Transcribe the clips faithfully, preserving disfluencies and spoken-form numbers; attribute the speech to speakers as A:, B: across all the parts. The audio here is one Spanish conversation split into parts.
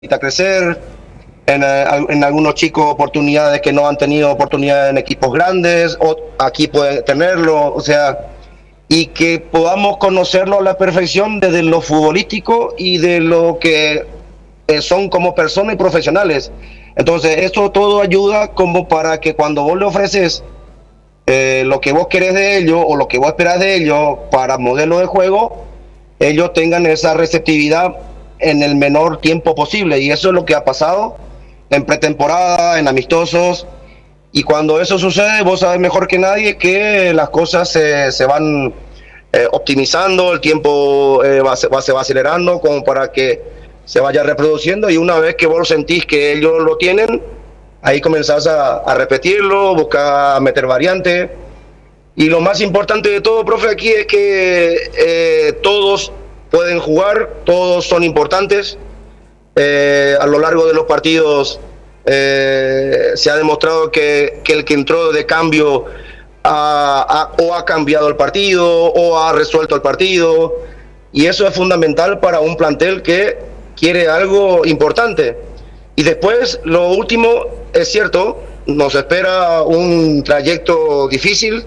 A: a crecer, en, en algunos chicos oportunidades que no han tenido oportunidades en equipos grandes, o aquí pueden tenerlo, o sea, y que podamos conocerlo a la perfección desde lo futbolístico y de lo que eh, son como personas y profesionales. Entonces, esto todo ayuda como para que cuando vos le ofreces eh, lo que vos querés de ellos o lo que vos esperás de ellos para modelo de juego, ellos tengan esa receptividad en el menor tiempo posible, y eso es lo que ha pasado en pretemporada, en amistosos, y cuando eso sucede vos sabés mejor que nadie que las cosas se, se van eh, optimizando, el tiempo eh, va, se, va, se va acelerando como para que se vaya reproduciendo, y una vez que vos sentís que ellos lo tienen, ahí comenzás a, a repetirlo, buscar meter variantes, y lo más importante de todo, profe, aquí es que eh, todos pueden jugar, todos son importantes. Eh, a lo largo de los partidos eh, se ha demostrado que, que el que entró de cambio ha, ha, o ha cambiado el partido o ha resuelto el partido, y eso es fundamental para un plantel que quiere algo importante. Y después, lo último, es cierto, nos espera un trayecto difícil,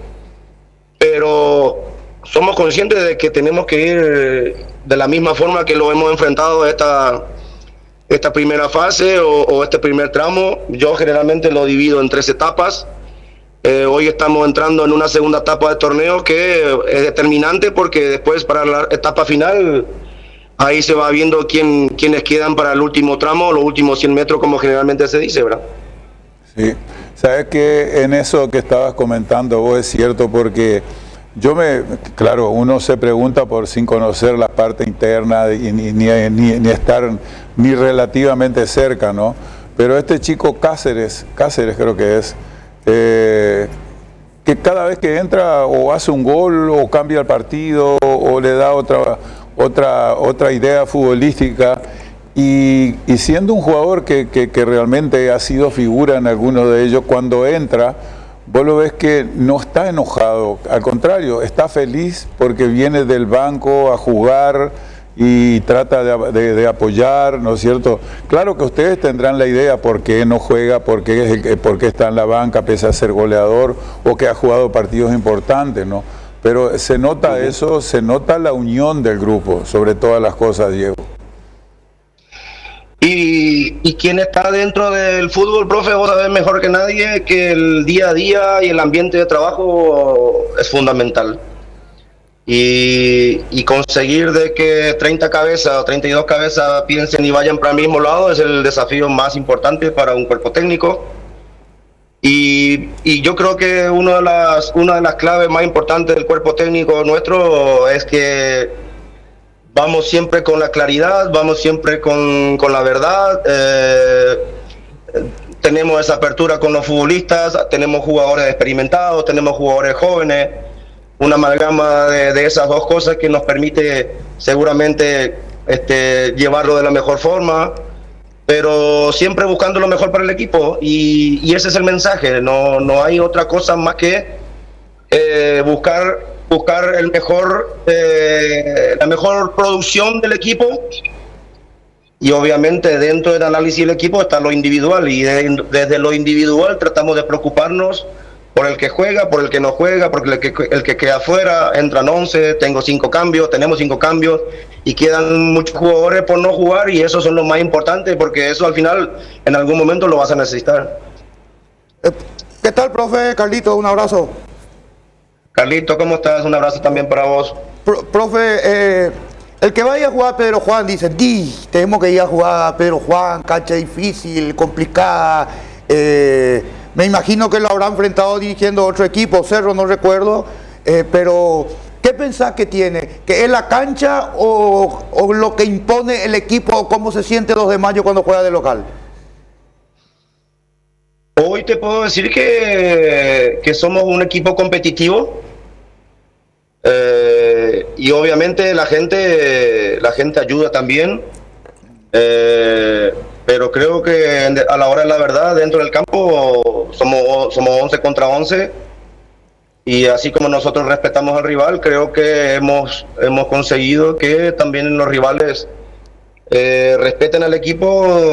A: pero somos conscientes de que tenemos que ir de la misma forma que lo hemos enfrentado esta, esta primera fase o, o este primer tramo. Yo generalmente lo divido en tres etapas. Eh, hoy estamos entrando en una segunda etapa del torneo que es determinante, porque después, para la etapa final, ahí se va viendo quién, quiénes quedan para el último tramo, los últimos cien metros, como generalmente se dice, ¿verdad?
B: Sí, sabes que en eso que estabas comentando vos es cierto, porque yo me, claro, uno se pregunta por sin conocer la parte interna y ni, ni, ni, ni estar ni relativamente cerca, ¿no? Pero este chico Cáceres, Cáceres creo que es, eh, que cada vez que entra o hace un gol o cambia el partido o, o le da otra, otra, otra idea futbolística. Y, y siendo un jugador que, que, que realmente ha sido figura en algunos de ellos, cuando entra, vos lo ves que no está enojado, al contrario, está feliz porque viene del banco a jugar y trata de, de, de apoyar, ¿no es cierto? Claro que ustedes tendrán la idea por qué no juega, por qué, es el, por qué está en la banca pese a ser goleador o que ha jugado partidos importantes, ¿no? Pero se nota eso, se nota la unión del grupo, sobre todas las cosas, Diego.
A: Y, y quien está dentro del fútbol, profe, vos sabés mejor que nadie que el día a día y el ambiente de trabajo es fundamental. Y, y conseguir de que treinta cabezas o treinta y dos cabezas piensen y vayan para el mismo lado es el desafío más importante para un cuerpo técnico. Y, y yo creo que una de las, una de las claves más importantes del cuerpo técnico nuestro es que vamos siempre con la claridad, vamos siempre con, con la verdad, eh, tenemos esa apertura con los futbolistas, tenemos jugadores experimentados, tenemos jugadores jóvenes, una amalgama de, de esas dos cosas que nos permite seguramente este, llevarlo de la mejor forma, pero siempre buscando lo mejor para el equipo, y, y ese es el mensaje, no, no hay otra cosa más que eh, buscar... buscar el mejor, eh, la mejor producción del equipo, y obviamente dentro del análisis del equipo está lo individual, y de, desde lo individual tratamos de preocuparnos por el que juega, por el que no juega, porque el que, el que queda afuera, entran once, tengo cinco cambios, tenemos cinco cambios y quedan muchos jugadores por no jugar, y eso son lo más importante, porque eso al final en algún momento lo vas a necesitar.
C: ¿Qué tal, profe? Carlito, un abrazo.
A: Carlito, ¿cómo estás? Un abrazo también para vos.
C: Pro, profe, eh, el que vaya a jugar a Pedro Juan dice, di, tenemos que ir a jugar a Pedro Juan, cancha difícil, complicada. Eh, me imagino que lo habrá enfrentado dirigiendo otro equipo, Cerro, no recuerdo. Eh, pero, ¿qué pensás que tiene? ¿Que es la cancha o, o lo que impone el equipo, o cómo se siente dos de mayo cuando juega de local?
A: Hoy te puedo decir que, que somos un equipo competitivo, eh, y obviamente la gente, la gente ayuda también, eh, pero creo que a la hora de la verdad dentro del campo somos, somos once contra once, y así como nosotros respetamos al rival, creo que hemos, hemos conseguido que también los rivales eh, respeten al equipo